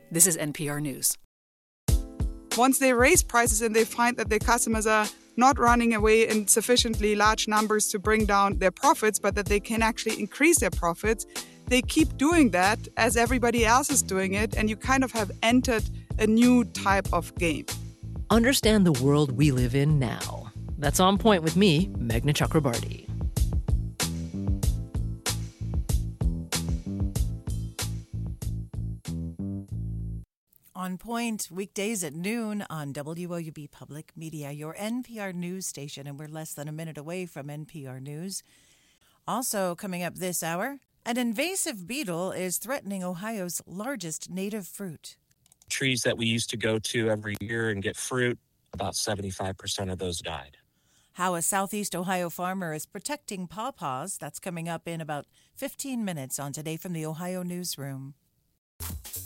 This is NPR News. Once they raise prices and they find that their customers are not running away in sufficiently large numbers to bring down their profits, but that they can actually increase their profits, they keep doing that as everybody else is doing it, and you kind of have entered a new type of game. Understand the world we live in now. That's On Point with me, Meghna Chakrabarti. On Point, weekdays at noon on WOUB Public Media, your NPR news station, and we're less than a minute away from NPR News. Also coming up this hour, an invasive beetle is threatening Ohio's largest native fruit. Trees that we used to go to every year and get fruit, about 75% of those died. How a Southeast Ohio farmer is protecting pawpaws, that's coming up in about 15 minutes on Today from the Ohio Newsroom.